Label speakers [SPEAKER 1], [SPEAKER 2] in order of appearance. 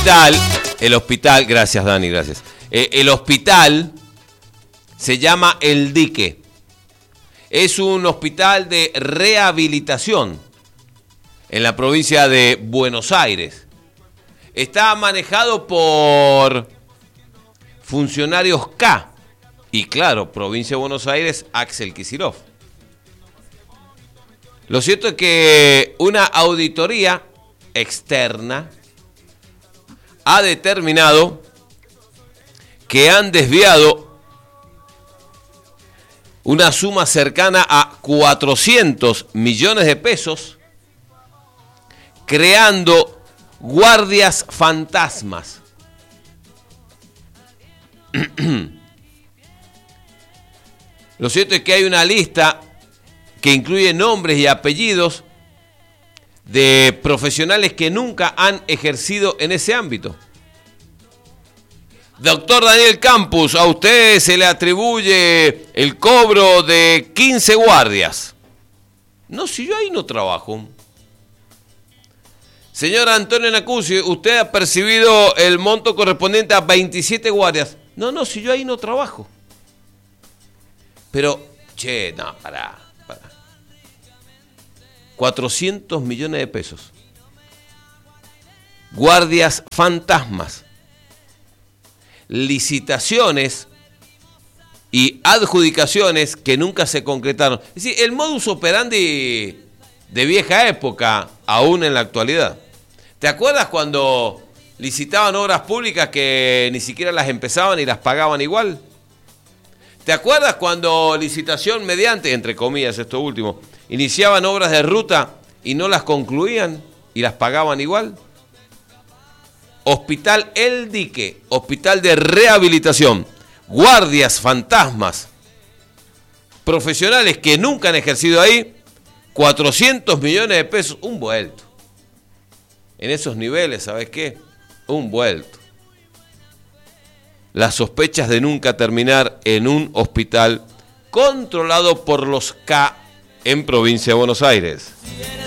[SPEAKER 1] hospital, gracias Dani, gracias. El hospital se llama El Dique. Es un hospital de rehabilitación en la provincia de Buenos Aires. Está manejado por funcionarios K. Y claro, provincia de Buenos Aires, Axel Kicillof. Lo cierto es que una auditoría externa ha determinado que han desviado una suma cercana a 400 millones de pesos creando guardias fantasmas. Lo cierto es que hay una lista que incluye nombres y apellidos de profesionales que nunca han ejercido en ese ámbito. Doctor Daniel Campos, a usted se le atribuye el cobro de 15 guardias. No, si yo ahí no trabajo. Señor Antonio Nacuzzi, usted ha percibido el monto correspondiente a 27 guardias. No, si yo ahí no trabajo. Pero, no, pará. 400 millones de pesos. Guardias fantasmas. Licitaciones y adjudicaciones que nunca se concretaron. Es decir, el modus operandi de vieja época, aún en la actualidad. ¿Te acuerdas cuando licitaban obras públicas que ni siquiera las empezaban y las pagaban igual? ¿Te acuerdas cuando licitación mediante, entre comillas esto último, iniciaban obras de ruta y no las concluían y las pagaban igual? Hospital El Dique, hospital de rehabilitación, guardias fantasmas, profesionales que nunca han ejercido ahí, 400 millones de pesos, un vuelto. En esos niveles, ¿sabes qué? Un vuelto. Las sospechas de nunca terminar en un hospital controlado por los K en provincia de Buenos Aires.